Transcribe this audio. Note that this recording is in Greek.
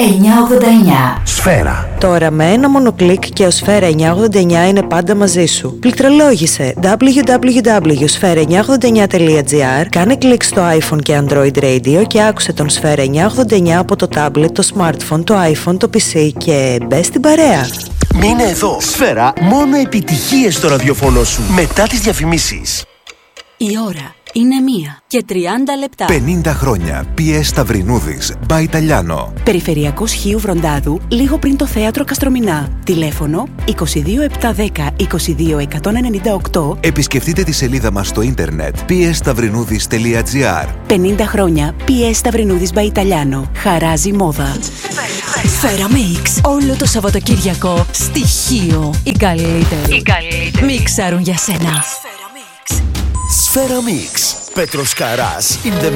989. Σφαίρα. Τώρα με ένα μόνο κλικ και ο Σφαίρα 989 είναι πάντα μαζί σου. Πληκτρολόγησε www.sfera989.gr, κάνε κλικ στο iPhone και Android Radio και άκουσε τον Σφαίρα 989 από το tablet, το smartphone, το iPhone, το PC και μπες στην παρέα. Μείνε εδώ. Σφαίρα, μόνο επιτυχίες στο ραδιοφωνό σου. Μετά τις διαφημίσεις. Η ώρα είναι 1:30. 50 χρόνια. PS Σταυρινούδης, by Italiano. Περιφερειακός Χίου Βροντάδου, λίγο πριν το θέατρο Καστρομηνά. Τηλέφωνο 22710 22198. Επισκεφτείτε τη σελίδα μας στο ίντερνετ psstαυρινούδης.gr. 50 χρόνια PS Σταυρινούδης by Italiano. Χαράζει μόδα. Σφαίρα Mix. Όλο το Σαββατοκύριακο στη Χίο. Οι καλύτεροι μιξάρουν για σένα. Σφαίρα Mix. Πέτρος Καράς in the